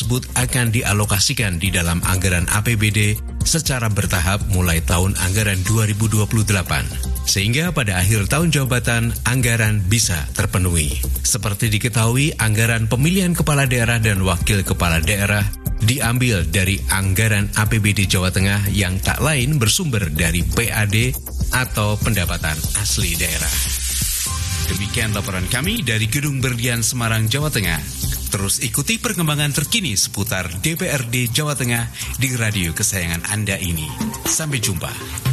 tersebut akan dialokasikan di dalam anggaran APBD secara bertahap mulai tahun anggaran 2028. Sehingga pada akhir tahun jabatan, anggaran bisa terpenuhi. Seperti diketahui, anggaran pemilihan kepala daerah dan wakil kepala daerah diambil dari anggaran APBD Jawa Tengah yang tak lain bersumber dari PAD atau pendapatan asli daerah. Demikian laporan kami dari Gedung Berlian Semarang, Jawa Tengah. Terus ikuti perkembangan terkini seputar DPRD Jawa Tengah di radio kesayangan Anda ini. Sampai jumpa.